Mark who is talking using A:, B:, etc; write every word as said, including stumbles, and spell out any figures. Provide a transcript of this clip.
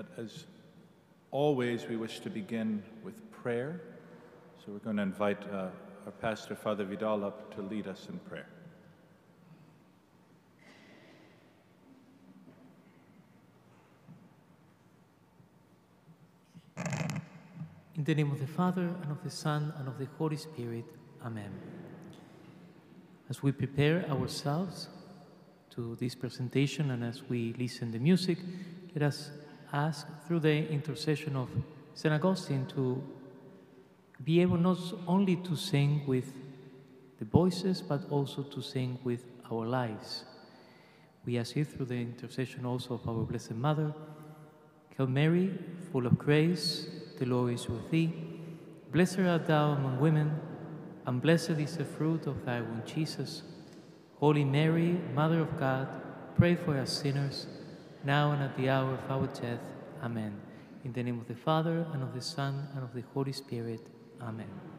A: But as always, we wish to begin with prayer. So we're going to invite uh, our pastor, Father Vidal, up to lead us in prayer.
B: In the name of the Father, and of the Son, and of the Holy Spirit. Amen. As we prepare ourselves to this presentation and as we listen to music, let us ask through the intercession of Saint Augustine to be able not only to sing with the voices, but also to sing with our lives. We ask it through the intercession also of our Blessed Mother. Hail Mary, full of grace, the Lord is with thee. Blessed art thou among women, and blessed is the fruit of thy womb, Jesus. Holy Mary, Mother of God, pray for us sinners, now and at the hour of our death. Amen. In the name of the Father, and of the Son, and of the Holy Spirit. Amen.